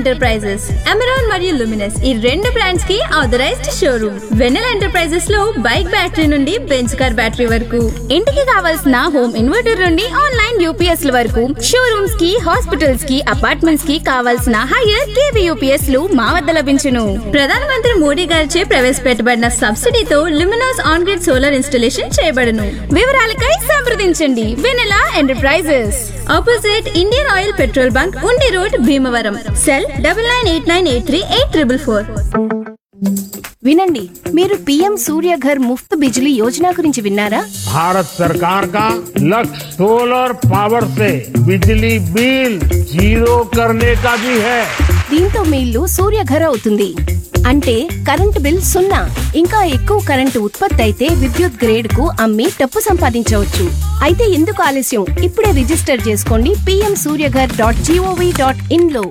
Enterprises, Amaron మరియు Luminous ఈ రెండు బ్రాండ్స్ కి ఆథరైజ్డ్ షోరూమ్. వెన్నెల ఎంటర్ప్రైజెస్ లో బైక్ బ్యాటరీ నుండి బెంచ్ కార్ బ్యాటరీ వరకు, ఇంటికి కావాల్సిన హోమ్ ఇన్వర్టర్ నుండి ఆన్లైన్ యూపీఎస్ ల వరకు, షోరూమ్స్ కి, హాస్పిటల్స్ కి, అపార్ట్మెంట్స్ కి కావాల్సిన హైయర్ కేవీ యూపీఎస్ లు మా వద్ద లభించును. ప్రధానమంత్రి మోడీ గారిచే ప్రవేశపెట్టబడిన సబ్సిడీతో Luminous on grid solar installation చేయబడును. వివరాలకై సంప్రదించండి వెన్నెల enterprises, opposite Indian oil petrol bunk, ఉండి రోడ్, భీమవరం. సెల్ 9989838444. వినండి, మీరు పీఎం సూర్యఘర్ ముఫ్త్ బిజిలీ యోజన గురించి విన్నారా? भारत सरकार का लक्ष्य सोलर पावर से बिजली बिल जीरो करने का भी है। దీంతో మీ ఇల్లు సూర్యఘర్ అవుతుంది. అంటే కరెంటు బిల్ 0. ఇంకా ఎక్కువ కరెంటు ఉత్పత్తి అయితే విద్యుత్ గ్రేడ్ కు అమ్మి డబ్బు సంపాదించవచ్చు. అయితే ఎందుకు ఆలస్యం? ఇప్పుడే రిజిస్టర్ చేసుకోండి pmsuryaghar.gov.in లో.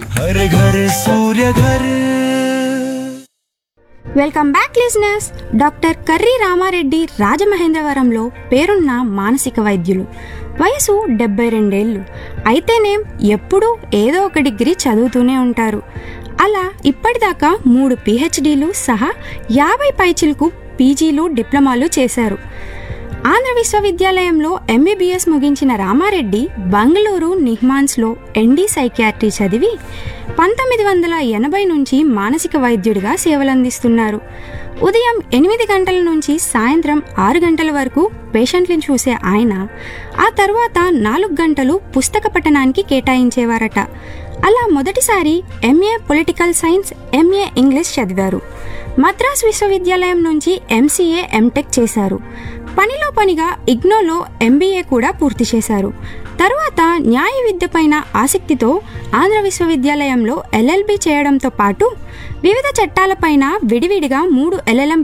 Welcome back listeners. Doctor curry Ramareddy రాజమహేంద్రవరంలో పేరున్న మానసిక వైద్యులు. వయసు 72 అయితేనేం ఎప్పుడూ ఏదో ఒక డిగ్రీ చదువుతూనే ఉంటారు. అలా ఇప్పటిదాకా 3 PhDలు సహా 50 పైచిలకు పీజీలు, డిప్లొమాలు చేశారు. ఆంధ్ర విశ్వవిద్యాలయంలో MBBS ముగించిన రామారెడ్డి బెంగళూరు నిహ్మాన్స్లో ND సైకియాట్రీ చదివి 1980 నుంచి మానసిక వైద్యుడిగా సేవలందిస్తున్నారు. ఉదయం 8 గంటల నుంచి సాయంత్రం 6 గంటల వరకు పేషెంట్లను చూసే ఆయన ఆ తర్వాత 4 గంటలు పుస్తక పఠనానికి కేటాయించేవారట. అలా మొదటిసారి MA political science, MA English చదివారు. మద్రాస్ విశ్వవిద్యాలయం నుంచి MCA, MTech చేశారు. పనిలో పనిగా ఇగ్నోలో MBA కూడా పూర్తి చేశారు. తరువాత న్యాయ విద్యపైన ఆసక్తితో ఆంధ్ర విశ్వవిద్యాలయంలో LLB చేయడంతో పాటు వివిధ చట్టాలపైన విడివిడిగా 3 LLM